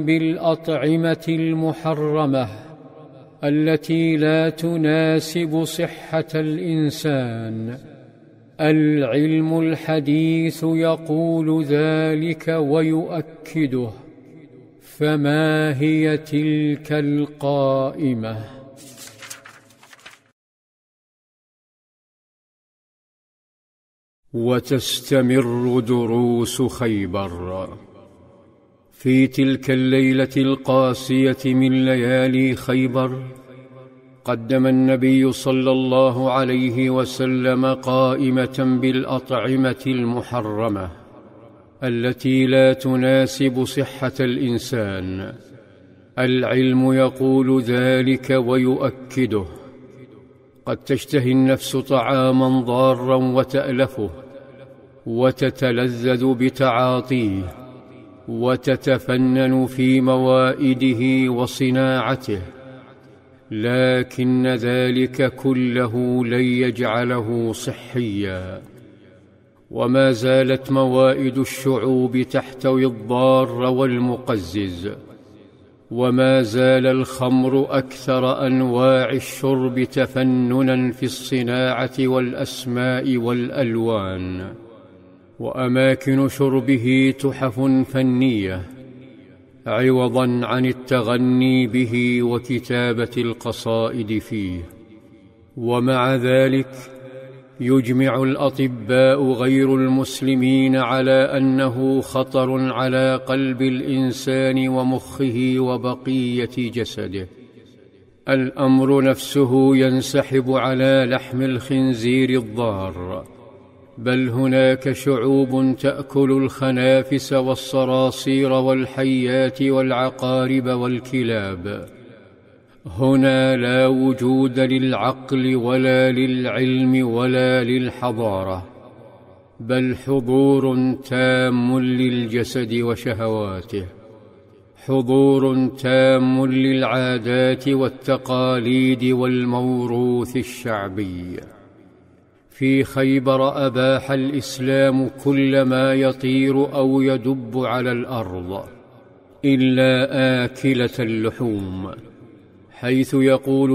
بالأطعمة المحرمة التي لا تناسب صحة الإنسان. العلم الحديث يقول ذلك ويؤكده، فما هي تلك القائمة؟ وتستمر دروس خيبر. في تلك الليلة القاسية من ليالي خيبر، قدم النبي صلى الله عليه وسلم قائمة بالأطعمة المحرمة التي لا تناسب صحة الإنسان. العلم يقول ذلك ويؤكده. قد تشتهي النفس طعاما ضارا وتألفه، وتتلذذ بتعاطيه، وتتفنن في موائده وصناعته، لكن ذلك كله لن يجعله صحيا. وما زالت موائد الشعوب تحتوي الضار والمقزز، وما زال الخمر أكثر أنواع الشرب تفننا في الصناعة والأسماء والألوان، وأماكن شربه تحف فنية عوضا عن التغني به وكتابة القصائد فيه. ومع ذلك يجمع الأطباء غير المسلمين على أنه خطر على قلب الإنسان ومخه وبقية جسده. الأمر نفسه ينسحب على لحم الخنزير الضار، بل هناك شعوب تأكل الخنافس والصراصير والحيات والعقارب والكلاب. هنا لا وجود للعقل ولا للعلم ولا للحضارة، بل حضور تام للجسد وشهواته، حضور تام للعادات والتقاليد والموروث الشعبي. في خيبر أباح الإسلام كل ما يطير أو يدب على الأرض إلا آكلة اللحوم، حيث يقول